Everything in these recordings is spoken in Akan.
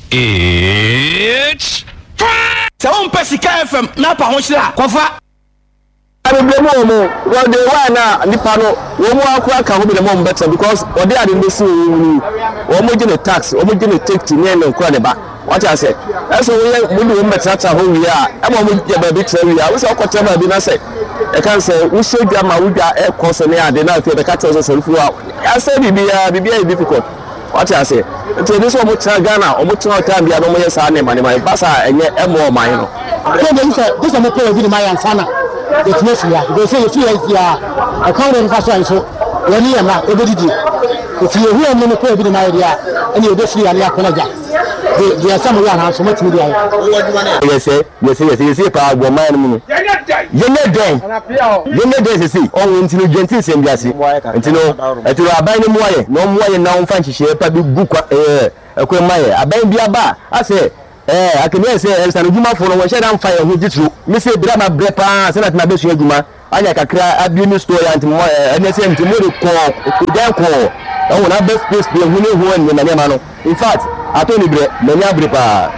It's Sound Pesica FM, Napa Hosla, Kofa. I blame well, they were now, Nipano, one more crack will be the more better because what they are in the sea, homogeneous tax, homogeneous take to name and Craneba. What I said, that's all we do, that's who we are. I'm a big area. I was all whatever I didn't say. I can't say, we should get my air course and they not the catchers and throughout. I said, it be difficult. What I say, until this one, Ghana, or much more time, we are no more son, my Bassa, and yet more mine. This is a player with my son. It's mostly, they say, if you are a current fashion, so when you are not able to do if you hear me play with my idea, and you're just free and you're going to they are some young so much media. Yes, power woman. You're not there to see, oh, into gentles and Yassi, and to know, at your abiding way, no more now fancy shape, but book a quemaya, a baby aba. I say, I can say, and Sanuma for a shed on fire with you. Missy Brama Brepa, Senate Nabish Yaguma, I like a abuse story and the same to move call, call. Oh, na best place be who when Manyamano. In fact, I told you, Manya Brepa.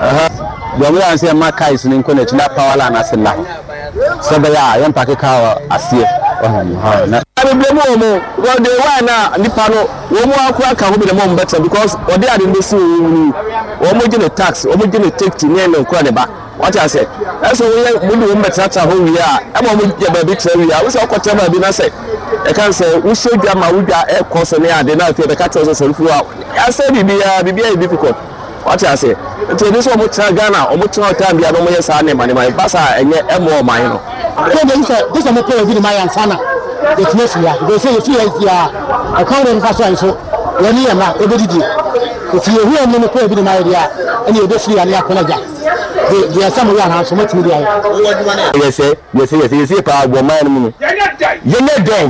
The way I say, my car is in connection, not power line as a line. So they are, young Pakikawa, I see. I blame well, they were now, Nipano, one more crack will be the more better because what they are in the sea, homogeneous tax, homogeneous take to name and Craneba. What I said, that's all we do, better who we are. I'm a big area. We saw whatever I didn't say. I can't say, we should get my air course and they not the catchers and throughout. I said, it be difficult. What I say, until this one, Ghana, or much more time, we are no more son, my Bassa, and yet more mine. This is a player with my son. It's mostly, they say, if you are a current fashion, so when you are not able to do if you hear me play with my idea, and you're just free and you're going to they are some young so much media. Yes, power woman. You're not there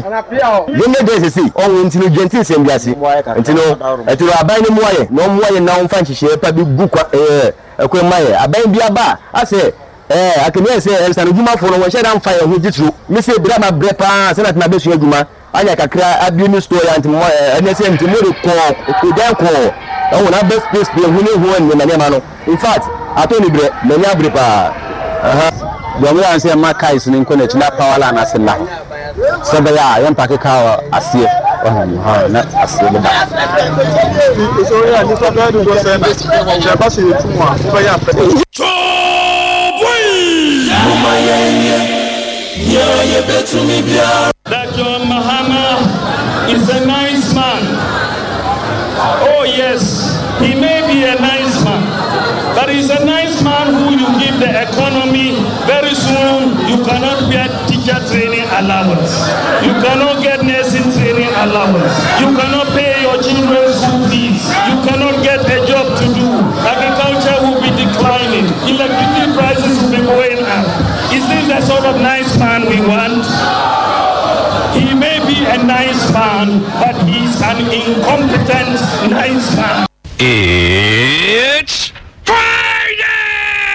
to see, oh, into gentles and Yassi, and to know, at your abiding way, no more now fancy shape, but book a quemaya, a baby aba. I say, I can say, and Sanuma for a shed on fire with you. Missy Brama Brepa, Senate Nabish Yaguma, I like a cry abuse story and the same to move call, call. Oh, na best place be who when Manyamano. In fact, I told you, Manya Brepa. The way I say, my car is in connection, not power line as a line. So they are, young Pakikawa, I see. Not I see the back. That John Mahama is a nice man. Oh yes, he may be a nice man, but he's a nice man who you give the economy. Very soon you cannot get teacher training allowance, you cannot get nursing training allowance, you cannot pay your children's school fees, you cannot get a job to do, agriculture will be declining, electricity prices will be going up. Is this the sort of nice man we want? He may be a nice man, but he's an incompetent nice man. It's Friday!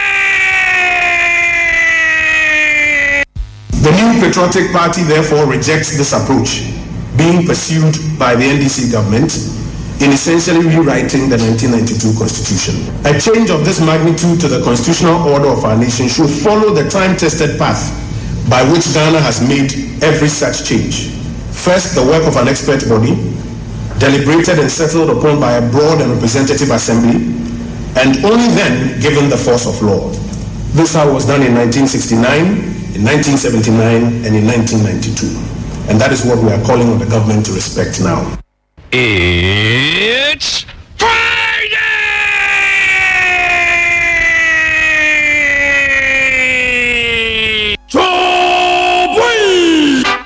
The New Patriotic Party therefore rejects this approach being pursued by the NDC government in essentially rewriting the 1992 Constitution. A change of this magnitude to the constitutional order of our nation should follow the time-tested path by which Ghana has made every such change. First, the work of an expert body, deliberated and settled upon by a broad and representative assembly, and only then given the force of law. This was done in 1969, in 1979, and in 1992. And that is what we are calling on the government to respect now. It's